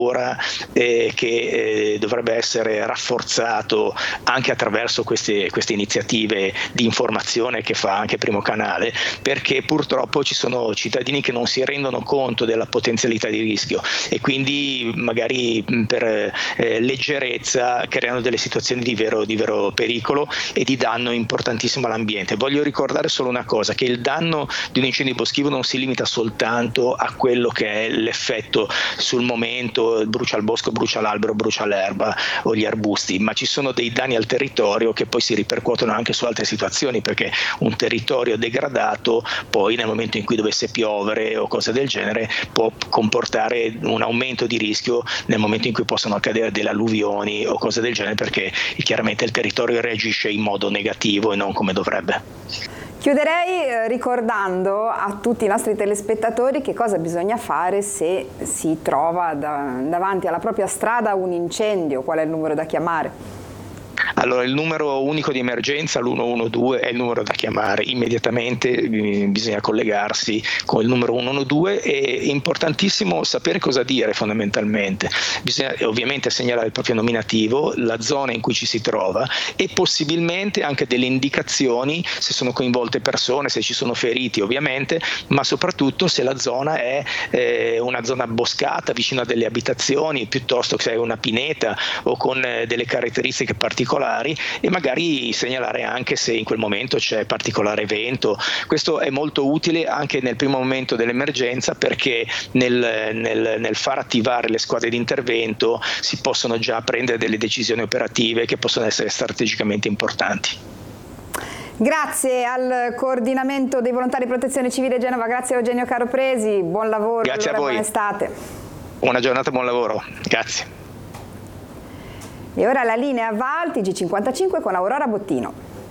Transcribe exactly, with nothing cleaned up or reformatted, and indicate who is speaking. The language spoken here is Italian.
Speaker 1: Eh, che eh, dovrebbe essere rafforzato anche attraverso queste, queste iniziative di informazione che fa anche Primo Canale, perché purtroppo ci sono cittadini che non si rendono conto della potenzialità di rischio e quindi magari per eh, leggerezza creano delle situazioni di vero, di vero pericolo e di danno importantissimo all'ambiente. Voglio ricordare solo una cosa, che il danno di un incendio boschivo non si limita soltanto a quello che è l'effetto sul momento, brucia il bosco, brucia l'albero, brucia l'erba o gli arbusti, ma ci sono dei danni al territorio che poi si ripercuotono anche su altre situazioni, perché un territorio degradato poi nel momento in cui dovesse piovere o cose del genere può comportare un aumento di rischio nel momento in cui possono accadere delle alluvioni o cose del genere, perché chiaramente il territorio reagisce in modo negativo e non come dovrebbe.
Speaker 2: Chiuderei ricordando a tutti i nostri telespettatori che cosa bisogna fare se si trova da, davanti alla propria strada un incendio, qual è il numero da chiamare.
Speaker 1: Allora, il numero unico di emergenza, l'uno uno due, è il numero da chiamare. Immediatamente bisogna collegarsi con il numero uno uno due. È importantissimo sapere cosa dire fondamentalmente. Bisogna ovviamente segnalare il proprio nominativo, la zona in cui ci si trova e possibilmente anche delle indicazioni se sono coinvolte persone, se ci sono feriti ovviamente, ma soprattutto se la zona è eh, una zona boscata vicino a delle abitazioni, piuttosto che una pineta o con eh, delle caratteristiche particolari, e magari segnalare anche se in quel momento c'è particolare vento. Questo è molto utile anche nel primo momento dell'emergenza, perché nel, nel, nel far attivare le squadre di intervento si possono già prendere delle decisioni operative che possono essere strategicamente importanti.
Speaker 2: Grazie al coordinamento dei volontari di protezione civile Genova, grazie a Eugenio Caropresi, buon lavoro,
Speaker 1: grazie
Speaker 2: allora,
Speaker 1: a voi.
Speaker 2: Buona estate.
Speaker 1: Buona giornata, buon lavoro, grazie.
Speaker 2: E ora la linea va al T G cinquantacinque con Aurora Bottino.